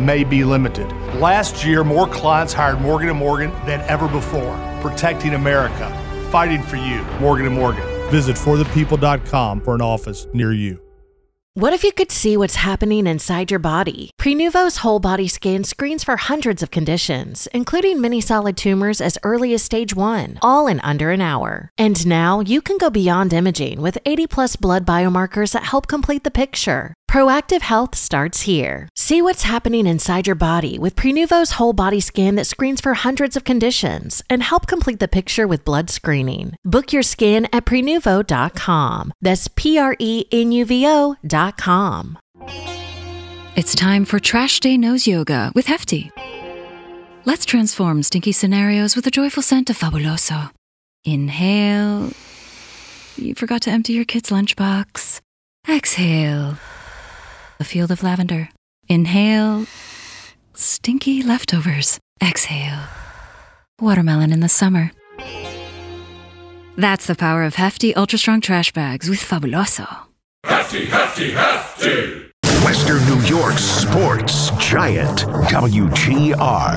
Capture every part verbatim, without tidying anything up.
may be limited. Last year, more clients hired Morgan and Morgan than ever before, protecting America, fighting for you. Morgan and Morgan. Visit for the people dot com for an office near you. What if you could see what's happening inside your body? Prenuvo's whole body scan screens for hundreds of conditions, including many solid tumors as early as stage one, all in under an hour. And now you can go beyond imaging with eighty plus blood biomarkers that help complete the picture. Proactive health starts here. See what's happening inside your body with Prenuvo's whole body scan that screens for hundreds of conditions and help complete the picture with blood screening. Book your scan at prenuvo dot com. That's P R E N U V O dot com. It's time for Trash Day Nose Yoga with Hefty. Let's transform stinky scenarios with a joyful scent of Fabuloso. Inhale. You forgot to empty your kid's lunchbox. Exhale. A field of lavender. Inhale. Stinky leftovers. Exhale. Watermelon in the summer. That's the power of Hefty Ultra Strong Trash Bags with Fabuloso. Hefty, hefty, hefty! Western New York's sports giant, W G R.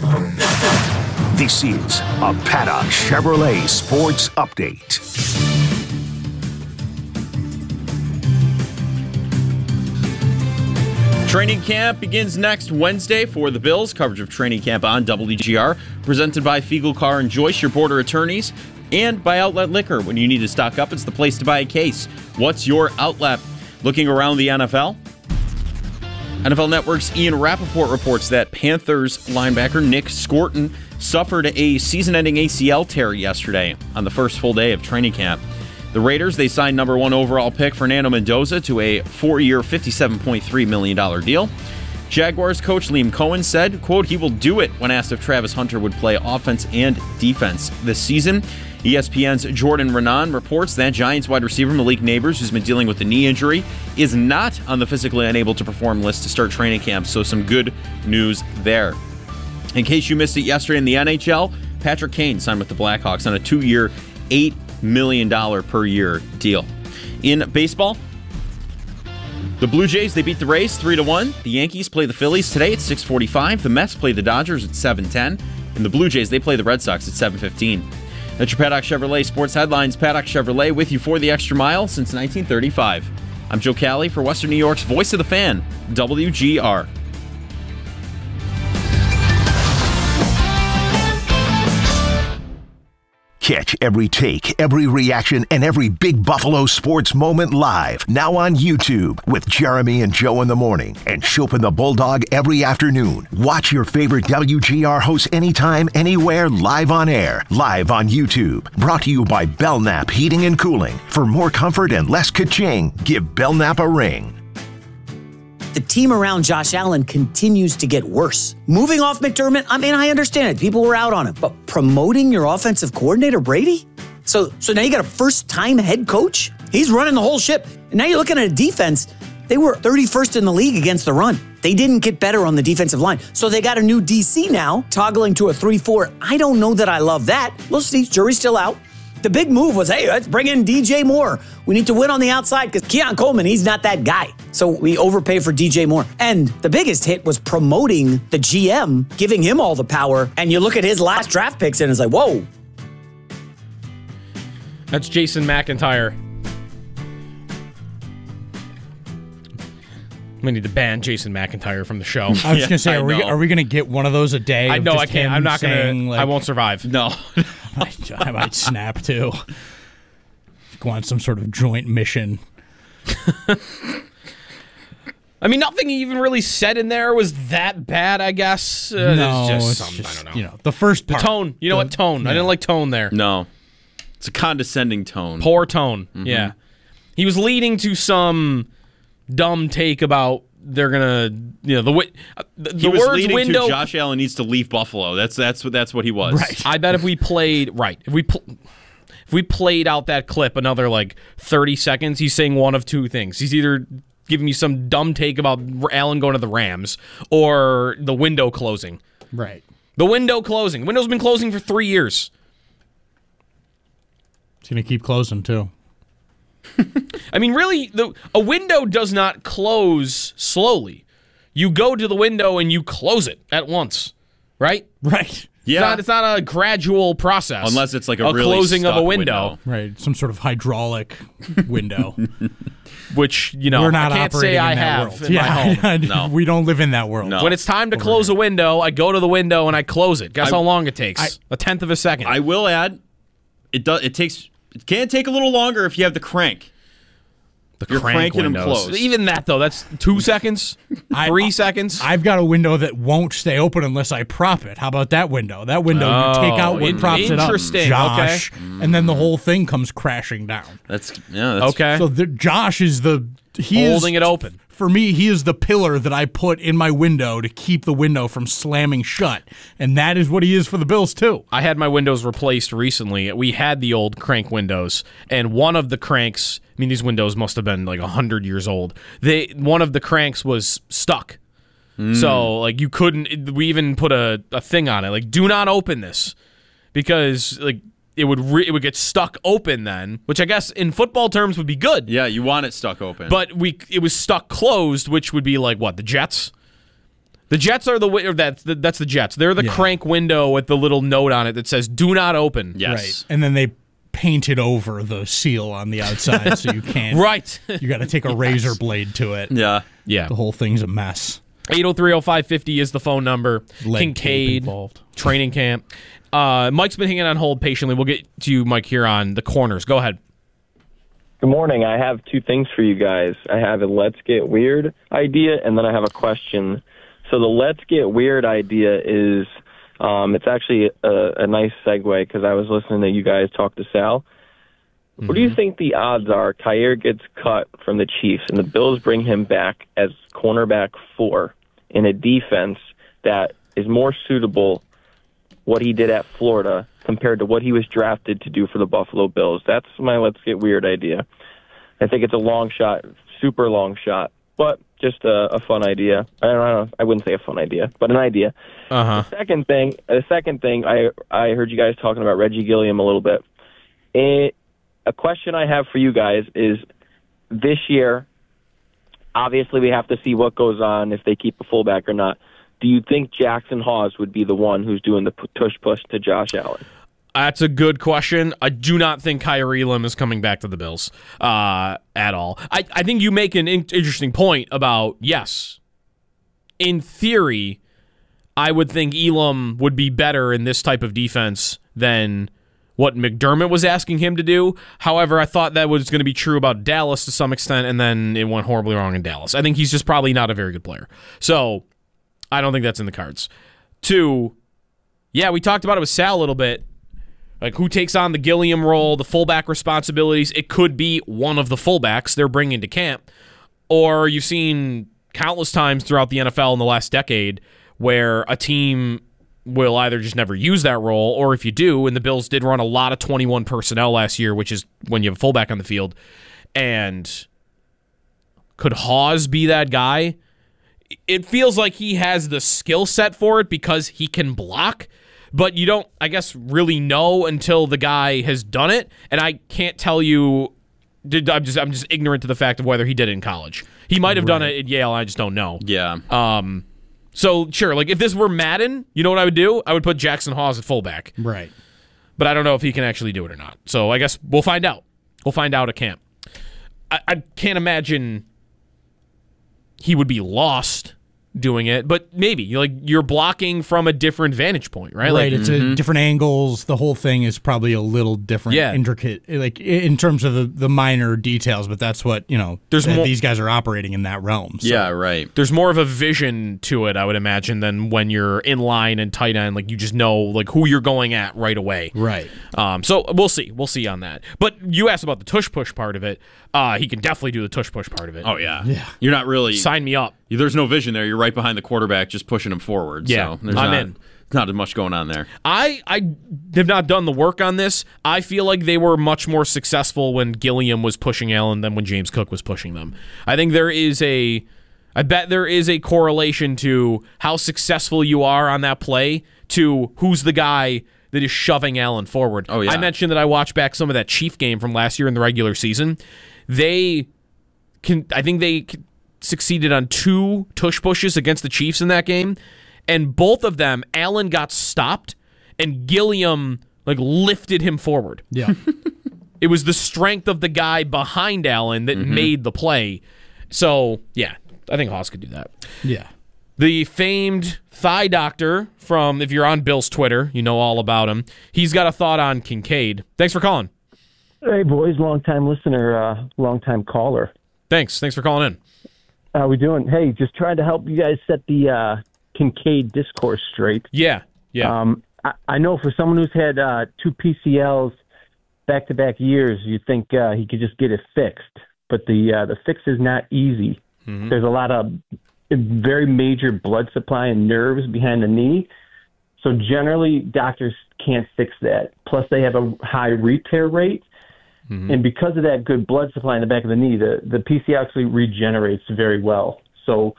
This is a Paddock Chevrolet Sports Update. Training camp begins next Wednesday for the Bills. Coverage of training camp on W G R, presented by Fiegel Car and Joyce, your border attorneys, and by Outlet Liquor. When you need to stock up, it's the place to buy a case. What's your outlet? Looking around the N F L? N F L Network's Ian Rappaport reports that Panthers linebacker Nick Scorton suffered a season-ending A C L tear yesterday on the first full day of training camp. The Raiders, they signed number one overall pick Fernando Mendoza to a four-year, fifty-seven point three million dollars deal. Jaguars coach Liam Cohen said, quote, he will do it when asked if Travis Hunter would play offense and defense this season. E S P N's Jordan Renan reports that Giants wide receiver Malik Nabers, who's been dealing with a knee injury, is not on the physically unable to perform list to start training camp, so some good news there. In case you missed it yesterday in the N H L, Patrick Kane signed with the Blackhawks on a two-year, eight million dollars per year deal. In baseball, the Blue Jays, they beat the Rays three to one. The Yankees play the Phillies today at six forty-five. The Mets play the Dodgers at seven ten. And the Blue Jays, they play the Red Sox at seven fifteen. That's your Paddock Chevrolet Sports Headlines. Paddock Chevrolet with you for the extra mile since nineteen thirty-five. I'm Joe Cali for Western New York's Voice of the Fan, W G R. Catch every take, every reaction, and every big Buffalo sports moment live. Now on YouTube with Jeremy and Joe in the morning and Chopin the Bulldog every afternoon. Watch your favorite W G R hosts anytime, anywhere, live on air. Live on YouTube. Brought to you by Belknap Heating and Cooling. For more comfort and less ka-ching, give Belknap a ring. The team around Josh Allen continues to get worse. Moving off McDermott, I mean, I understand it. People were out on him. But promoting your offensive coordinator, Brady? So so now you got a first-time head coach? He's running the whole ship. And now you're looking at a defense. They were thirty-first in the league against the run. They didn't get better on the defensive line. So they got a new D C now, toggling to a three four. I don't know that I love that. We'll see. Jury's still out. The big move was, hey, let's bring in D J Moore. We need to win on the outside because Keon Coleman, he's not that guy. So we overpay for D J Moore. And the biggest hit was promoting the G M, giving him all the power. And you look at his last draft picks and it's like, whoa. That's Jason McIntyre. We need to ban Jason McIntyre from the show. I was yeah, going to say, are we, are we going to get one of those a day? I know, I can't. I'm not going to. Like, I won't survive. No. I, might, I might snap, too. Go on some sort of joint mission. I mean, nothing he even really said in there was that bad, I guess. Uh, no, just it's some, just, I don't know. You know, the first part. The tone. You know the, what? Tone. Yeah. I didn't like tone there. No. It's a condescending tone. Poor tone. Mm-hmm. Yeah. He was leading to some dumb take about they're gonna, you know, the the, he the was words leading window. To Josh Allen needs to leave Buffalo. That's that's what that's what he was. Right. I bet if we played right, if we pl- if we played out that clip another like thirty seconds, he's saying one of two things. He's either giving you some dumb take about Allen going to the Rams or the window closing. Right. The window closing. The window's been closing for three years. It's gonna keep closing too. I mean, really, the, a window does not close slowly. you go to the window and you close it at once, right? Right. Yeah. It's not, it's not a gradual process. Unless it's like a, a really closing of a stuck window. window. Right. Some sort of hydraulic window. Which, you know, We're not I can't operating say I in that have world. in my home. No. We don't live in that world. No. When it's time to close a window, I go to the window and I close it. Guess I- how long it takes? I- a tenth of a second. I will add, it does. It takes. It can take a little longer if you have the crank. the you're crank cranking 'em windows. closed. Even that, though, that's two seconds, I- three seconds. I've got a window that won't stay open unless I prop it. How about that window? That window, you take out what in- props it up. interesting, Josh, and then the whole thing comes crashing down. That's yeah. That's, okay. So the, Josh is the he Holding is, it open. For me, he is the pillar that I put in my window to keep the window from slamming shut, and that is what he is for the Bills too. I had my windows replaced recently. We had the old crank windows, and one of the cranks, I mean, these windows must have been like one hundred years old. They One of the cranks was stuck. Mm. So, like, you couldn't, we even put a, a thing on it, like, do not open this, because, like, it would re- it would get stuck open then, which I guess in football terms would be good. Yeah, you want it stuck open. But we it was stuck closed, which would be like what, the Jets? The Jets are the wi- or that's the, that's the Jets. They're the Yeah. crank window with the little note on it that says "Do not open." yes. Right, and then they painted over the seal on the outside, so you can't. Right. You got to take a razor blade to it. Yeah. Yeah. The whole thing's a mess. eight oh three oh five fifty is the phone number. Lead tape Kincaid involved. training camp. Uh, Mike's been hanging on hold patiently. We'll get to you, Mike, here on the corners. Go ahead. Good morning. I have two things for you guys. I have a let's get weird idea, and then I have a question. So the let's get weird idea is, um, it's actually a, a nice segue because I was listening to you guys talk to Sal. Mm-hmm. What do you think the odds are Kyer gets cut from the Chiefs and the Bills bring him back as cornerback four in a defense that is more suitable what he did at Florida compared to what he was drafted to do for the Buffalo Bills? That's my let's get weird idea. I think it's a long shot, super long shot, but just a, a fun idea. I don't know. I wouldn't say a fun idea, but an idea. Uh-huh. The second thing, the second thing, I I heard you guys talking about Reggie Gilliam a little bit. It, a question I have for you guys is, this year, obviously we have to see what goes on if they keep a fullback or not. Do you think Jackson Hawes would be the one who's doing the tush-push to Josh Allen? That's a good question. I do not think Kyer Elam is coming back to the Bills uh, at all. I, I think you make an in- interesting point about, yes, in theory, I would think Elam would be better in this type of defense than what McDermott was asking him to do. However, I thought that was going to be true about Dallas to some extent, and then it went horribly wrong in Dallas. I think he's just probably not a very good player. So I don't think that's in the cards. Two, yeah, we talked about it with Sal a little bit. Like, who takes on the Gilliam role, the fullback responsibilities? It could be one of the fullbacks they're bringing to camp. Or you've seen countless times throughout the N F L in the last decade where a team will either just never use that role, or if you do, and the Bills did run a lot of twenty-one personnel last year, which is when you have a fullback on the field, and could Hawes be that guy? It feels like he has the skill set for it because he can block, but you don't, I guess, really know until the guy has done it. And I can't tell you, I'm just I'm just ignorant to the fact of whether he did it in college. He might have right. done it at Yale, I just don't know. Yeah. Um. So, sure, like if this were Madden, you know what I would do? I would put Jackson Hawes at fullback. Right. But I don't know if he can actually do it or not. So I guess we'll find out. We'll find out at camp. I, I can't imagine he would be lost doing it, but maybe like you're blocking from a different vantage point, right? Right. Like, it's mm-hmm. a different angles. The whole thing is probably a little different, yeah. intricate, like in terms of the, the minor details. But that's what you know. There's th- more, these guys are operating in that realm. So. Yeah, right. There's more of a vision to it, I would imagine, than when you're in line and tight end. Like you just know like who you're going at right away. Right. Um. So we'll see. We'll see on that. But you asked about the tush push part of it. Uh, he can definitely do the tush push part of it. Oh yeah. Yeah. You're not really sign me up. There's no vision there. You're right behind the quarterback, just pushing him forward. Yeah, so there's I'm not, in. Not as much going on there. I, I have not done the work on this. I feel like they were much more successful when Gilliam was pushing Allen than when James Cook was pushing them. I think there is a, I bet there is a correlation to how successful you are on that play to who's the guy that is shoving Allen forward. Oh yeah. I mentioned that I watched back some of that Chief game from last year in the regular season. They can, I think they. Can, succeeded on two tush pushes against the Chiefs in that game, and both of them, Allen got stopped, and Gilliam like lifted him forward. Yeah. It was the strength of the guy behind Allen that mm-hmm. made the play. So, yeah, I think Haas could do that. Yeah. The famed thigh doctor from, if you're on Bill's Twitter, you know all about him. He's got a thought on Kincaid. Thanks for calling. Hey, boys, long-time listener, uh, long-time caller. Thanks. Thanks for calling in. How we doing? Hey, just trying to help you guys set the uh, Kincaid discourse straight. Yeah, yeah. Um, I, I know for someone who's had uh, two P C Ls back-to-back years, you think uh, he could just get it fixed. But the uh, the fix is not easy. Mm-hmm. There's a lot of very major blood supply and nerves behind the knee. So generally, doctors can't fix that. Plus, they have a high repair rate. Mm-hmm. And because of that good blood supply in the back of the knee, the, the P C L actually regenerates very well. So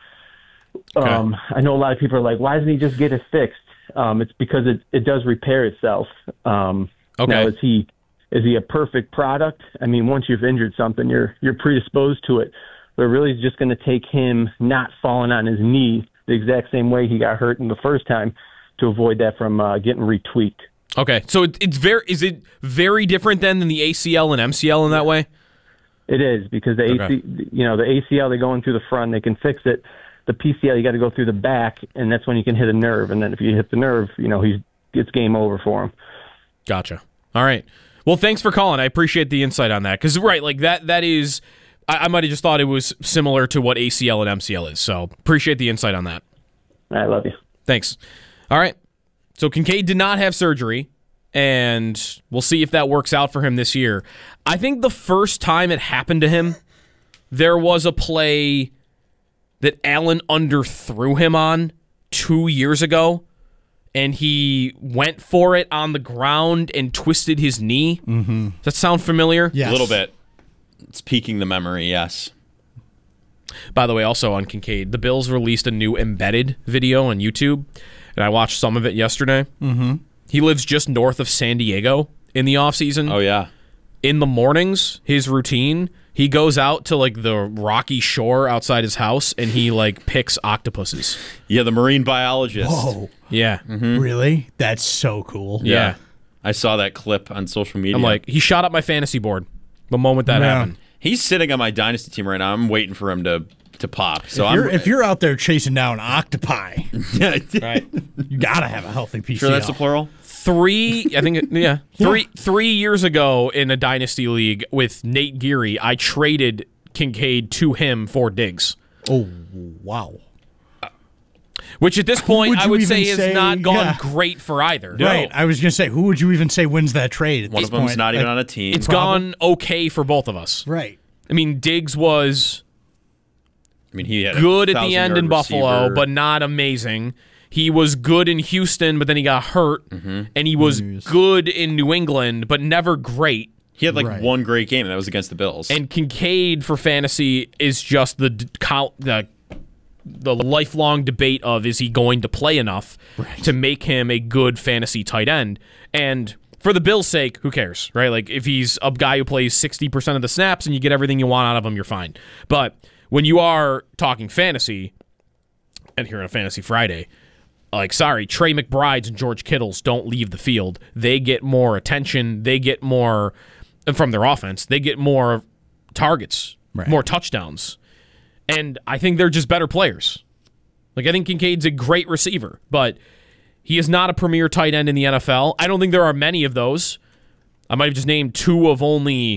um, okay. I know a lot of people are like, why doesn't he just get it fixed? Um, it's because it, it does repair itself. Um, okay. Now, is he... Is he a perfect product? I mean, once you've injured something, you're you're predisposed to it. But really, it's just going to take him not falling on his knee the exact same way he got hurt in the first time to avoid that from uh, getting retweaked. Okay, so it, it's very is it very different then than the A C L and M C L in that way? It is, because the okay. A C, you know, the A C L, they go in through the front, they can fix it. The P C L, you got to go through the back, and that's when you can hit a nerve. And then if you hit the nerve, you know, he's it's game over for him. Gotcha. All right. Well, thanks for calling. I appreciate the insight on that. Because, right, like that that is, I, I might have just thought it was similar to what A C L and M C L is. So, appreciate the insight on that. I love you. Thanks. All right. So, Kincaid did not have surgery, and we'll see if that works out for him this year. I think the first time it happened to him, there was a play that Allen underthrew him on two years ago. And he went for it on the ground and twisted his knee. Mm-hmm. Does that sound familiar? Yes. A little bit. It's piquing the memory, yes. By the way, also on Kincaid, the Bills released a new embedded video on YouTube, and I watched some of it yesterday. Mm-hmm. He lives just north of San Diego in the offseason. Oh, yeah. In the mornings, his routine, he goes out to like the rocky shore outside his house, and he like picks octopuses. Yeah, the marine biologist. Whoa. Yeah. Mm-hmm. Really? That's so cool. Yeah. yeah. I saw that clip on social media. I'm like, he shot up my fantasy board the moment that yeah. happened. He's sitting on my dynasty team right now. I'm waiting for him to, to pop. So if you're, I'm, if you're out there chasing down octopi, yeah, right. you got to have a healthy P C L. Sure that's the plural? Three, I think, yeah, three yeah. three years ago in a dynasty league with Nate Geary, I traded Kincaid to him for Diggs. Oh, wow. Uh, which at this point, would I would say, say has not gone yeah. great for either. No. Right. I was going to say, who would you even say wins that trade at One this of them's point? not even like, on a team. It's Problem. gone okay for both of us. Right. I mean, Diggs was I mean, he had good at the end in Buffalo, receiver. but not amazing. He was good in Houston, but then he got hurt, mm-hmm. and he was Jeez. good in New England, but never great. He had like right. one great game, and that was against the Bills. And Kincaid for fantasy is just the the, the lifelong debate of, is he going to play enough right. to make him a good fantasy tight end? And for the Bills' sake, who cares, right? Like, if he's a guy who plays sixty percent of the snaps and you get everything you want out of him, you're fine. But when you are talking fantasy, and here on a Fantasy Friday, like, sorry, Trey McBrides and George Kittles don't leave the field. They get more attention. They get more from their offense. They get more targets, right. more touchdowns. And I think they're just better players. Like, I think Kincaid's a great receiver, but he is not a premier tight end in the N F L. I don't think there are many of those. I might have just named two of only...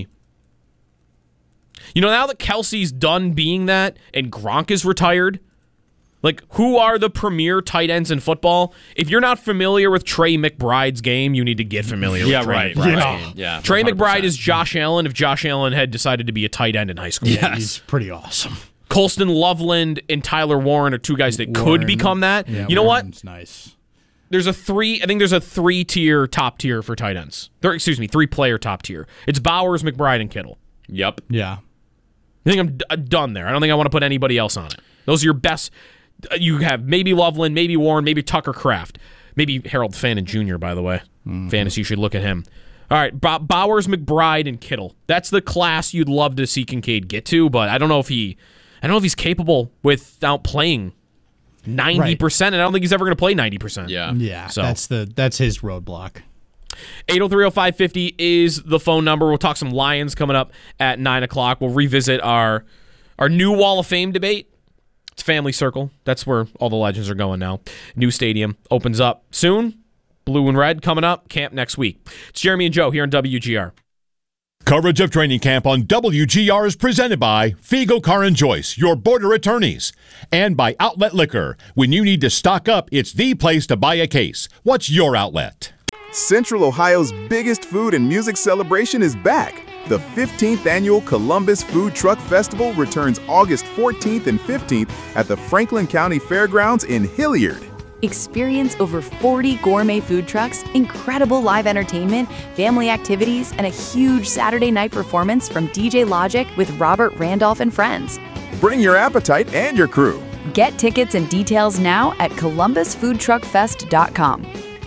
You know, now that Kelsey's done being that and Gronk is retired... Like, who are the premier tight ends in football? If you're not familiar with Trey McBride's game, you need to get familiar yeah, with Trey right, McBride's right. game. Yeah, Trey one hundred percent. McBride is Josh Allen if Josh Allen had decided to be a tight end in high school. Yeah, Yes. he's pretty awesome. Colston Loveland and Tyler Warren are two guys that Warren, could become that. Yeah, you know Warren's what? nice. There's a three, I think there's a three-tier top tier for tight ends. There, excuse me, three-player top tier. It's Bowers, McBride, and Kittle. Yep. Yeah. I think I'm d- done there. I don't think I want to put anybody else on it. Those are your best... You have maybe Loveland, maybe Warren, maybe Tucker Kraft, maybe Harold Fannin Junior, by the way. Mm-hmm. Fantasy, you should look at him. All right, Bo- Bowers, McBride, and Kittle. That's the class you'd love to see Kincaid get to, but I don't know if he... I don't know if he's capable without playing ninety percent, and I don't think he's ever going to play ninety percent. Yeah. Yeah, So. that's the that's his roadblock. eight oh three oh five fifty is the phone number. We'll talk some Lions coming up at nine o'clock. We'll revisit our our new Wall of Fame debate. It's Family Circle. That's where all the legends are going now. New stadium opens up soon. Blue and red coming up. Camp next week. It's Jeremy and Joe here on W G R. Coverage of training camp on W G R is presented by Fiegel Car and Joyce, your border attorneys, and by Outlet Liquor. When you need to stock up, it's the place to buy a case. What's your outlet? Central Ohio's biggest food and music celebration is back. The fifteenth Annual Columbus Food Truck Festival returns August fourteenth and fifteenth at the Franklin County Fairgrounds in Hilliard. Experience over forty gourmet food trucks, incredible live entertainment, family activities, and a huge Saturday night performance from D J Logic with Robert Randolph and friends. Bring your appetite and your crew. Get tickets and details now at columbus food truck fest dot com.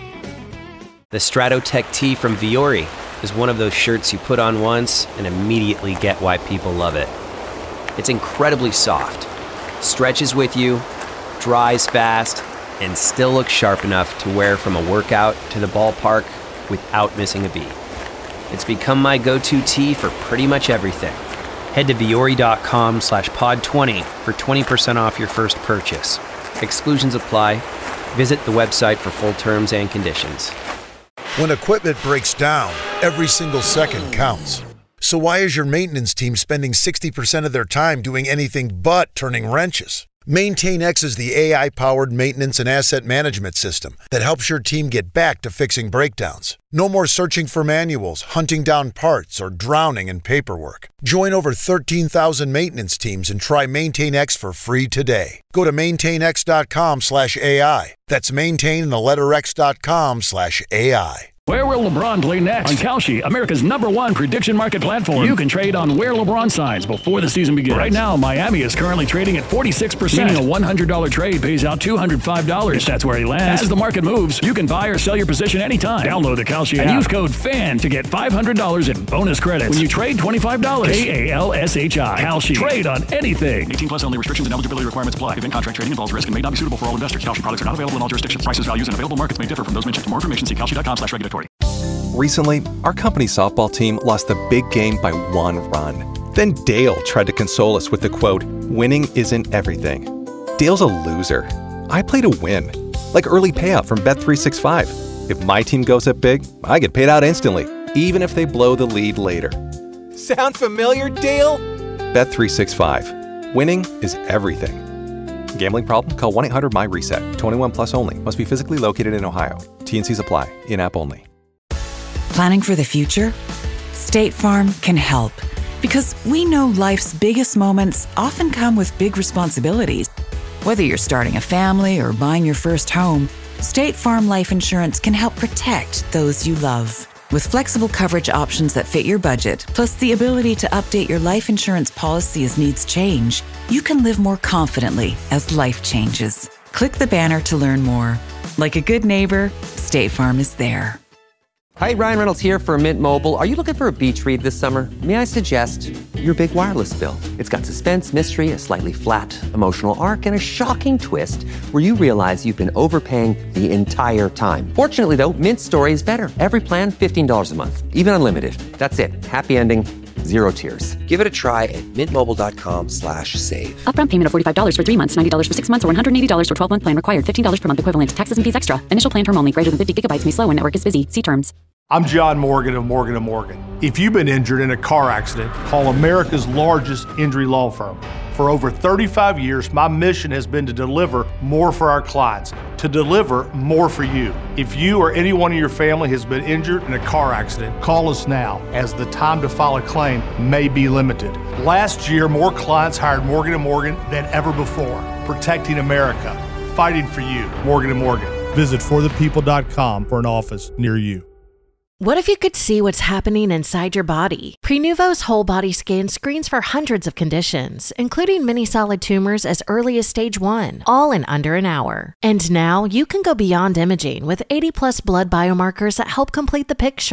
The Stratotech tee from Viore is one of those shirts you put on once and immediately get why people love it. It's incredibly soft, stretches with you, dries fast, and still looks sharp enough to wear from a workout to the ballpark without missing a beat. It's become my go-to tee for pretty much everything. Head to Viore.com slash pod 20 for twenty percent off your first purchase. Exclusions apply. Visit the website for full terms and conditions. When equipment breaks down, every single second counts. So why is your maintenance team spending sixty percent of their time doing anything but turning wrenches? MaintainX is the A I-powered maintenance and asset management system that helps your team get back to fixing breakdowns. No more searching for manuals, hunting down parts, or drowning in paperwork. Join over thirteen thousand maintenance teams and try MaintainX for free today. Go to maintainx.com slash AI. That's maintain the letter x.com slash AI. Where will LeBron play next? On Kalshi, America's number one prediction market platform. You can trade on where LeBron signs before the season begins. Right now, Miami is currently trading at forty-six percent. Meaning a one hundred dollars trade pays out two hundred five dollars. If that's where he lands. As the market moves, you can buy or sell your position anytime. Download the Kalshi app and use code FAN to get five hundred dollars in bonus credits when you trade twenty-five dollars. K A L S H I. Kalshi. Trade on anything. eighteen plus only. Restrictions and eligibility requirements apply. Event contract trading involves risk and may not be suitable for all investors. Kalshi products are not available in all jurisdictions. Prices, values, and available markets may differ from those mentioned. For more information, see Kalshi.com slash regulatory. Recently, our company softball team lost the big game by one run. Then Dale tried to console us with the quote, "Winning isn't everything." Dale's a loser. I play to win. Like early payout from Bet three sixty-five. If my team goes up big, I get paid out instantly, even if they blow the lead later. Sound familiar, Dale? Bet three sixty-five. Winning is everything. Gambling problem? Call one eight hundred my reset. twenty-one plus only. Must be physically located in Ohio. T and Cs apply. In-app only. Planning for the future? State Farm can help. Because we know life's biggest moments often come with big responsibilities. Whether you're starting a family or buying your first home, State Farm Life Insurance can help protect those you love. With flexible coverage options that fit your budget, plus the ability to update your life insurance policy as needs change, you can live more confidently as life changes. Click the banner to learn more. Like a good neighbor, State Farm is there. Hi, Ryan Reynolds here for Mint Mobile. Are you looking for a beach read this summer? May I suggest your big wireless bill? It's got suspense, mystery, a slightly flat emotional arc, and a shocking twist where you realize you've been overpaying the entire time. Fortunately, though, Mint's story is better. Every plan, fifteen dollars a month, even unlimited. That's it. Happy ending, zero tears. Give it a try at mintmobile.com slash save. Upfront payment of forty-five dollars for three months, ninety dollars for six months, or one hundred eighty dollars for twelve-month plan required. fifteen dollars per month equivalent. Taxes and fees extra. Initial plan term only. Greater than fifty gigabytes may slow when network is busy. See terms. I'm John Morgan of Morgan and Morgan. If you've been injured in a car accident, call America's largest injury law firm. For over thirty-five years, my mission has been to deliver more for our clients, to deliver more for you. If you or anyone in your family has been injured in a car accident, call us now, as the time to file a claim may be limited. Last year, more clients hired Morgan and Morgan than ever before, protecting America, fighting for you. Morgan and Morgan. Visit for the people dot com for an office near you. What if you could see what's happening inside your body? Prenuvo's whole body scan screens for hundreds of conditions, including many solid tumors as early as stage one, all in under an hour. And now you can go beyond imaging with eighty plus blood biomarkers that help complete the picture.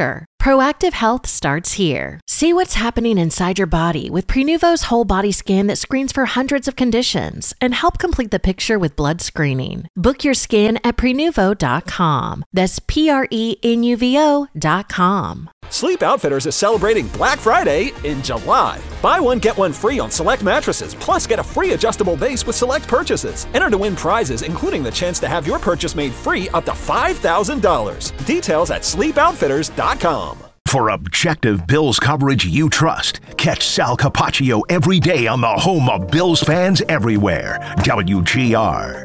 Proactive health starts here. See what's happening inside your body with Prenuvo's whole body scan that screens for hundreds of conditions and help complete the picture with blood screening. Book your scan at Prenuvo dot com. That's P R E N U V O dot com. Sleep Outfitters is celebrating Black Friday in July. Buy one, get one free on select mattresses, plus get a free adjustable base with select purchases. Enter to win prizes, including the chance to have your purchase made free up to five thousand dollars. Details at sleep outfitters dot com. For objective Bills coverage you trust, catch Sal Capaccio every day on the home of Bills fans everywhere, W G R.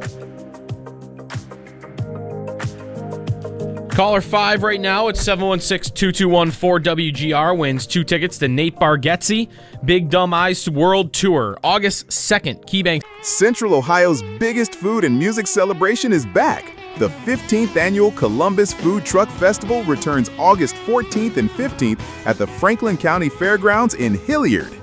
Caller five right now at seven one six, two two one, four W G R wins two tickets to Nate Bargatze Big Dumb Eyes World Tour, August second, KeyBank. Central Ohio's biggest food and music celebration is back. The fifteenth Annual Columbus Food Truck Festival returns August fourteenth and fifteenth at the Franklin County Fairgrounds in Hilliard.